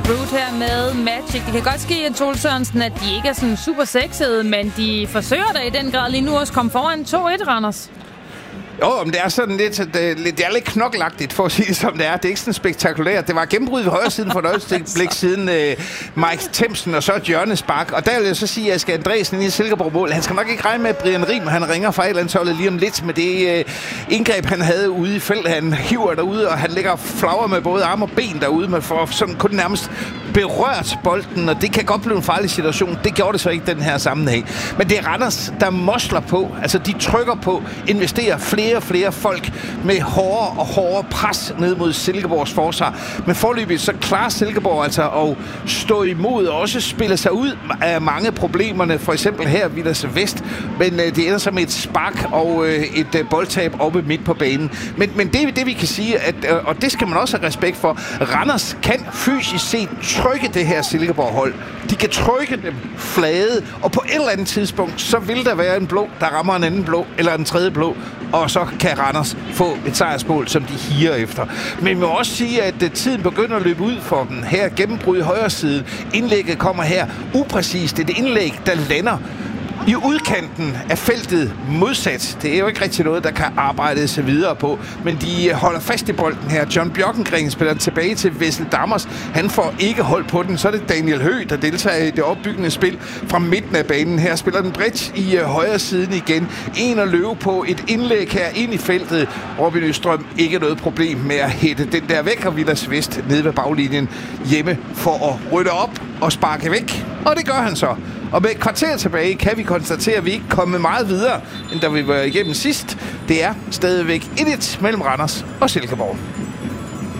Root her med Magic. Det kan godt ske, at Troels Sørensen, at de ikke er sådan super sexede, men de forsøger da i den grad lige nu også komme foran 2-1, Randers. Jo, men det er sådan lidt, det er lidt knoklagtigt, for at sige det som det er. Det er ikke sådan spektakulært. Det var gennembrud ved højre siden for et øjeblik siden Mike Themsen og så hjørnespark. Og der vil jeg så sige, at jeg skal Andresen i Silkeborg-mål. Han skal nok ikke regne med, at Brian Rim, han ringer fra A-landsholdet lige om lidt med det indgreb, han havde ude i feltet. Han hiver derude, og han ligger flagrer med både arme og ben derude, men for sådan kun nærmest berørt bolden, og det kan godt blive en farlig situation. Det gjorde det så ikke den her sammenhæng. Men det er Randers, der mosler på. Altså, de trykker på, investerer flere og flere folk med hårdere og hårdere pres ned mod Silkeborgs forsvar. Men forløbigt så klarer Silkeborg altså at stå imod og også spille sig ud af mange problemerne. For eksempel her Vilas Vest. Men det ender så med et spark og et boldtab oppe midt på banen. Men det er det, vi kan sige, at, og det skal man også have respekt for. Randers kan fysisk set trykke det her Silkeborg-hold. De kan trykke dem flade, og på et eller andet tidspunkt, så vil der være en blå, der rammer en anden blå, eller en tredje blå, og så kan Randers få et sejrsmål, som de higer efter. Men vi må også sige, at tiden begynder at løbe ud for dem. Her gennembrud i højre side. Indlægget kommer her upræcist. Det er et indlæg, der lander i udkanten af feltet modsat. Det er jo ikke rigtig noget, der kan arbejde sig videre på, men de holder fast i bolden her. John Bjørkengren spiller den tilbage til Wessel Dammers. Han får ikke hold på den. Så er det Daniel Høgh, der deltager i det opbyggende spil fra midten af banen. Her spiller den bredt i højre siden igen. En at løbe på et indlæg her ind i feltet. Robin Østrøm ikke noget problem med at hætte den der væk, og Vilas Vest nede ved baglinjen hjemme for at rydde op og sparke væk. Og det gør han så. Og med et kvarter tilbage kan vi konstatere, at vi ikke er kommet meget videre, end da vi var igennem sidst. Det er stadigvæk 1-1 mellem Randers og Silkeborg.